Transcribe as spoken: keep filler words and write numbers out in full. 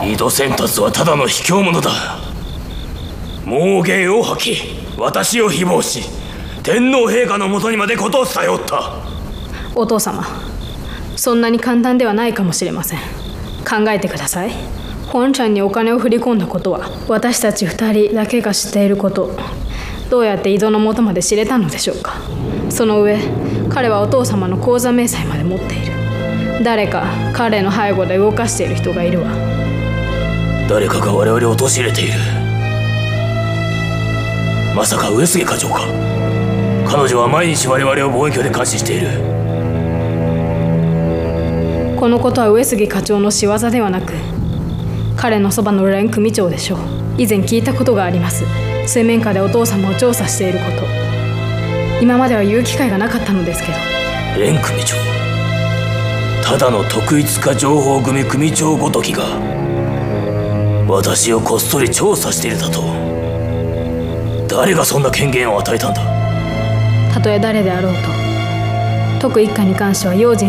井戸先達はただの卑怯者だ。妄言を吐き私を誹謗し、天皇陛下のもとにまで事を伝えおった。 お父様、そんなに簡単ではないかもしれません。考えてください。本ちゃんにお金を振り込んだことは私たち二人だけが知っていること。どうやって井戸の元まで知れたのでしょうか。その上、彼はお父様の口座明細まで持っている。誰か彼の背後で動かしている人がいるわ。 誰かが我々を陥れている。まさか上杉課長か。彼女は毎日我々を望遠鏡で監視している。 このことは上杉課長の仕業ではなく、彼のそばの蓮組長でしょう。以前聞いたことがあります。水面下でお父様を調査していること。今までは言う機会がなかったのですけど。 蓮組長、ただの特一化情報組組長ごときが私をこっそり調査しているだと。誰がそんな権限を与えたんだ。 たとえ誰であろうと、徳一家に関しては用心